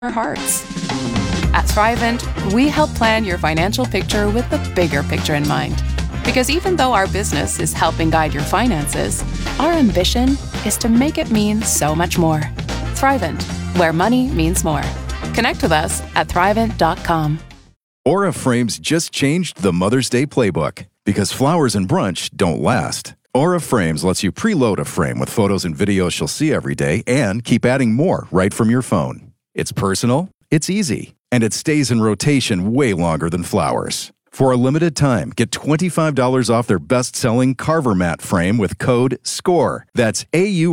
hearts. At Thrivent, we help plan your financial picture with the bigger picture in mind. Because even though our business is helping guide your finances, our ambition is to make it mean so much more. Thrivent, where money means more. Connect with us at Thrivent.com. Aura Frames just changed the Mother's Day playbook because flowers and brunch don't last. Aura Frames lets you preload a frame with photos and videos she'll see every day and keep adding more right from your phone. It's personal, it's easy, and it stays in rotation way longer than flowers. For a limited time, get $25 off their best-selling Carver Mat frame with code SCORE. That's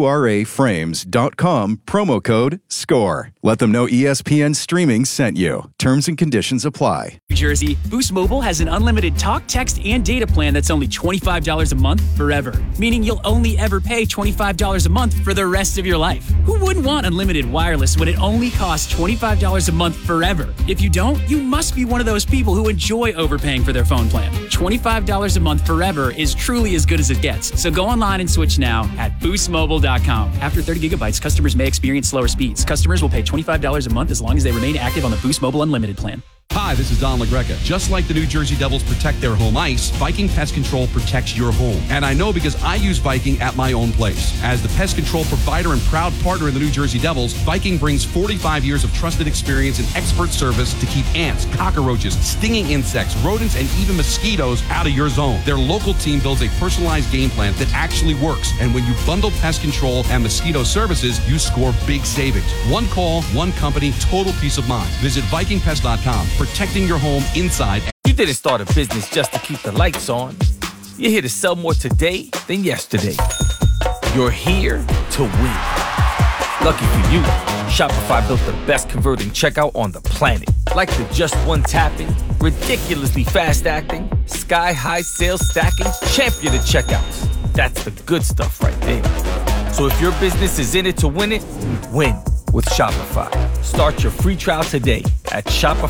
AURAFrames.com, promo code SCORE. Let them know ESPN Streaming sent you. Terms and conditions apply. New Jersey, Boost Mobile has an unlimited talk, text, and data plan that's only $25 a month forever. Meaning you'll only ever pay $25 a month for the rest of your life. Who wouldn't want unlimited wireless when it only costs $25 a month forever? If you don't, you must be one of those people who enjoy overpaying for their phone plan. $25 a month forever is truly as good as it gets. So go online and switch now at boostmobile.com. After 30 gigabytes, customers may experience slower speeds. Customers will pay $25 a month as long as they remain active on the Boost Mobile Unlimited plan. Hi, this is Don LaGreca. Just like the New Jersey Devils protect their home ice, Viking Pest Control protects your home. And I know because I use Viking at my own place. As the pest control provider and proud partner of the New Jersey Devils, Viking brings 45 years of trusted experience and expert service to keep ants, cockroaches, stinging insects, rodents, and even mosquitoes out of your zone. Their local team builds a personalized game plan that actually works. And when you bundle pest control and mosquito services, you score big savings. One call, one company, total peace of mind. Visit VikingPest.com. Protecting your home inside. You didn't start a business just to keep the lights on. You're here to sell more today than yesterday. You're here to win. Lucky for you, Shopify built the best converting checkout on the planet. Like the just one tapping, ridiculously fast acting, sky-high sales stacking, champion of checkouts. That's the good stuff right there. So if your business is in it to win it, win with Shopify. Start your free trial today at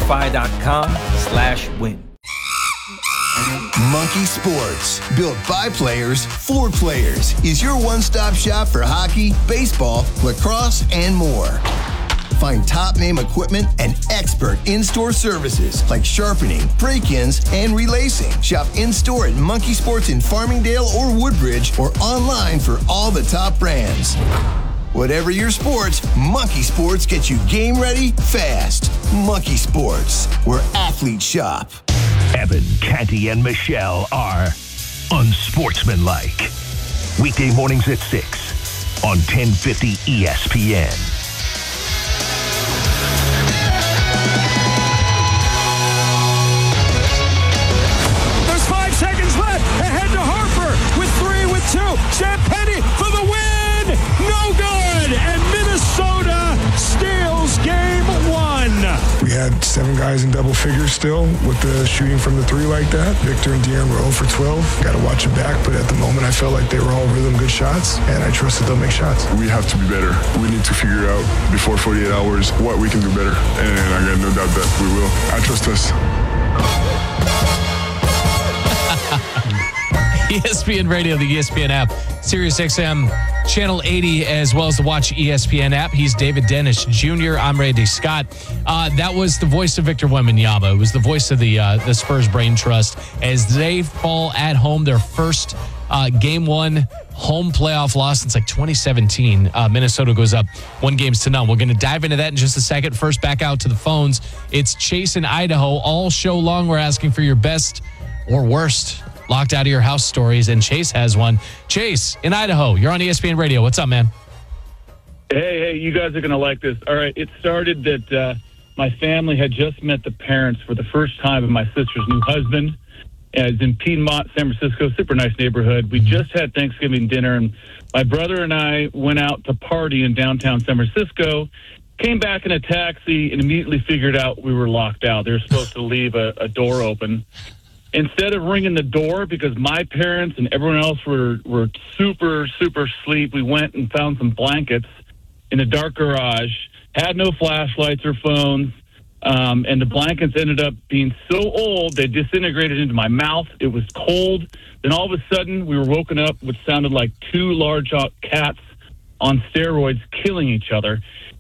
shopify.com/win. Monkey Sports, built by players for players, is your one-stop shop for hockey, baseball, lacrosse, and more. Find top-name equipment and expert in-store services like sharpening, break-ins, and relacing. Shop in-store at Monkey Sports in Farmingdale or Woodbridge, or online for all the top brands. Whatever your sports, Monkey Sports gets you game ready fast. Monkey Sports, where athletes shop. Evan, Canty, and Michelle are unsportsmanlike. Weekday mornings at 6 on 1050 ESPN. There's 5 seconds left. Ahead to Harper with 3 with 2. Champagny for the win. No good. And Minnesota steals game 1. We had 7 guys in double figures still with the shooting from the 3 like that. Victor and De'Aaron were 0 for 12. Got to watch it back, but at the moment I felt like they were all rhythm good shots, and I trusted they'll make shots. We have to be better. We need to figure out before 48 hours what we can do better, and I got no doubt that we will. I trust us. ESPN Radio, the ESPN app, Sirius XM, Channel 80, as well as the Watch ESPN app. He's David Dennis Jr. I'm Randy Scott. That was the voice of Victor Wembanyama. It was the voice of the Spurs Brain Trust as they fall at home, their first Game 1 home playoff loss since like 2017. Minnesota goes up 1-0. We're going to dive into that in just a second. First, back out to the phones. It's Chase in Idaho. All show long, we're asking for your best or worst locked out of your house stories, and Chase has one. Chase in Idaho, you're on ESPN Radio. What's up, man? Hey, you guys are going to like this. All right, it started that my family had just met the parents for the first time of my sister's new husband. It's in Piedmont, San Francisco, super nice neighborhood. We just had Thanksgiving dinner, and my brother and I went out to party in downtown San Francisco, came back in a taxi, and immediately figured out we were locked out. They were supposed to leave a door open. Instead of ringing the door, because my parents and everyone else were super asleep, we went and found some blankets in a dark garage, had no flashlights or phones, and the blankets ended up being so old, they disintegrated into my mouth. It was cold. Then all of a sudden, we were woken up with what sounded like 2 large cats on steroids killing each other.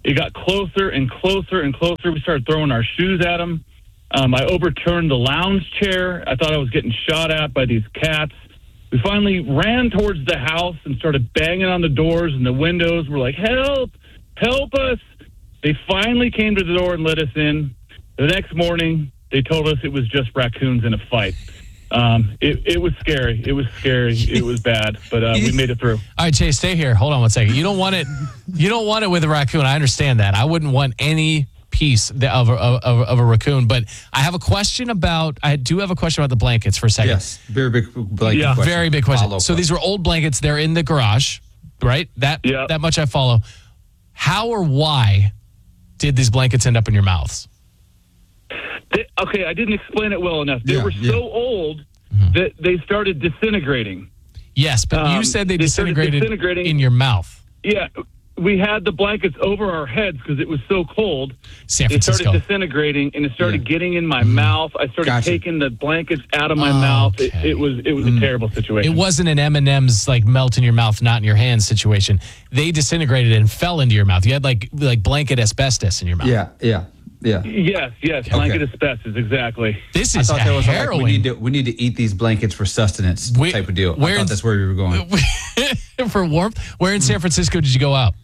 It got closer and closer and closer. We started throwing our shoes at them. I overturned the lounge chair. I thought I was getting shot at by these cats. We finally ran towards the house and started banging on the doors and the windows. We're like, help, help us. They finally came to the door and let us in. The next morning, they told us it was just raccoons in a fight. It was scary. It was scary. It was bad, but we made it through. All right, Chase, stay here. Hold on 1 second. You don't want it. You don't want it with a raccoon. I understand that. I wouldn't want any piece of a raccoon. But I have a question about. I do have a question about the blankets for a second. Yes, very big blanket. Yeah, question. Very big question. Follow So these were old blankets. They're in the garage, right? That much I follow. How or why did these blankets end up in your mouths? Okay, I didn't explain it well enough. They were so old that they started disintegrating. Yes, but you said they disintegrated in your mouth. Yeah, we had the blankets over our heads because it was so cold. San It Francisco. started disintegrating, and it started getting in my mouth. I started taking the blankets out of my mouth. It was a terrible situation. It wasn't an M&M's like melt in your mouth, not in your hands situation. They disintegrated and fell into your mouth. You had like blanket asbestos in your mouth. Yeah. Yes, blanket asbestos, exactly. This I is thought that was harrowing. like we need to eat these blankets for sustenance type of deal. I thought that's where we were going. For warmth? Where in San Francisco did you go out?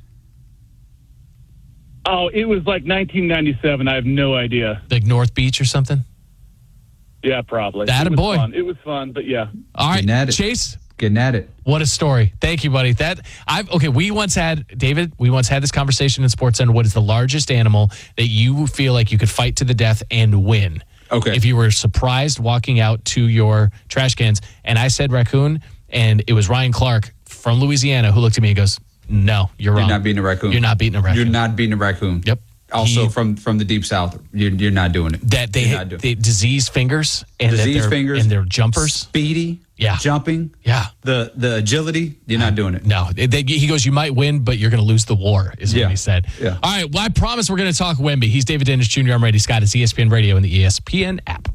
Oh, it was like 1997. I have no idea. Like North Beach or something? Yeah, probably. That it was boy. Fun. It was fun, but yeah. All right, Chase. Getting at it. What a story. Thank you, buddy. We once had this conversation in SportsCenter. What is the largest animal that you feel like you could fight to the death and win? Okay. If you were surprised walking out to your trash cans, and I said raccoon, and it was Ryan Clark from Louisiana who looked at me and goes, no, you're wrong. You're not beating a raccoon. You're not beating a raccoon. You're not beating a raccoon. Yep. Also from the deep south, you're not doing it. That they diseased fingers and fingers and their jumpers. Speedy. Yeah. Jumping. Yeah. The agility, you're not doing it. No. He goes, you might win, but you're going to lose the war, is what he said. Yeah. All right. Well, I promise we're going to talk Wemby. He's David Dennis Jr. I'm Randy Scott. It's ESPN Radio and the ESPN app.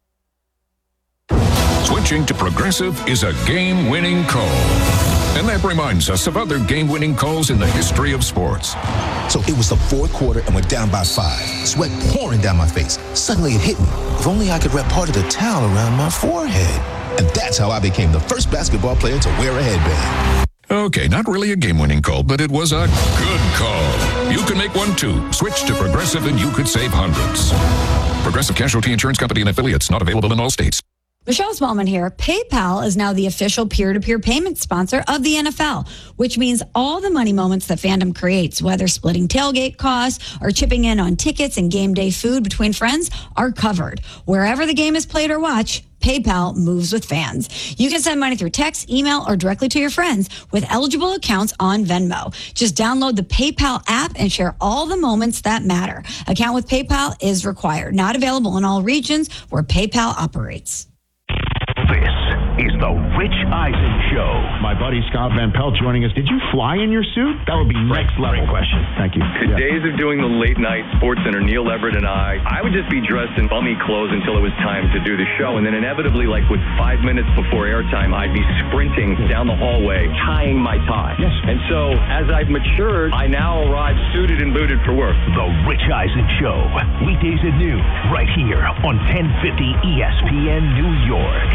Switching to Progressive is a game-winning call. And that reminds us of other game-winning calls in the history of sports. So it was the fourth quarter and we're down by 5. Sweat pouring down my face. Suddenly it hit me. If only I could wrap part of the towel around my forehead. And that's how I became the first basketball player to wear a headband. Okay, not really a game-winning call, but it was a good call. You can make one too. Switch to Progressive and you could save hundreds. Progressive Casualty Insurance Company and affiliates, not available in all states. Michelle Smallman here. PayPal is now the official peer-to-peer payment sponsor of the NFL, which means all the money moments that fandom creates, whether splitting tailgate costs or chipping in on tickets and game day food between friends, are covered. Wherever the game is played or watched, PayPal moves with fans. You can send money through text, email, or directly to your friends with eligible accounts on Venmo. Just download the PayPal app and share all the moments that matter. Account with PayPal is required. Not available in all regions where PayPal operates. This is the Rich Eisen Show. My buddy Scott Van Pelt joining us. Did you fly in your suit? That would be next level. Great question. Thank you. The days of doing the late night Sports Center, Neil Everett and I would just be dressed in bummy clothes until it was time to do the show. And then inevitably, like with 5 minutes before airtime, I'd be sprinting down the hallway, tying my tie. Yes. And so as I've matured, I now arrive suited and booted for work. The Rich Eisen Show. Weekdays at noon, right here on 1050 ESPN New York.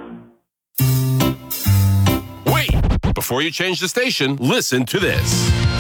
Wait! Before you change the station, listen to this.